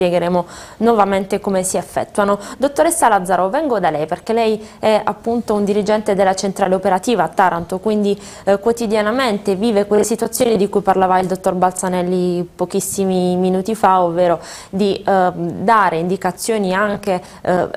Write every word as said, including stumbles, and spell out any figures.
spiegheremo nuovamente come si effettuano. Dottoressa Lazzaro, vengo da lei perché lei è appunto un dirigente della centrale operativa a Taranto, quindi eh, quotidianamente vive quelle situazioni di cui parlava il dottor Balzanelli pochissimi minuti fa, ovvero di eh, dare indicazioni anche eh,